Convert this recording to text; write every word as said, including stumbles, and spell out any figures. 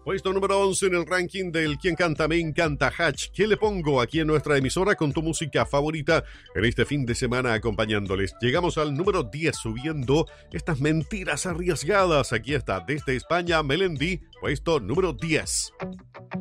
Puesto número once en el ranking del Quien Canta Me Encanta Hatch. ¿Qué le pongo aquí en nuestra emisora con tu música favorita en este fin de semana acompañándoles? Llegamos al número diez subiendo estas mentiras arriesgadas. Aquí está desde España Melendi, puesto número diez.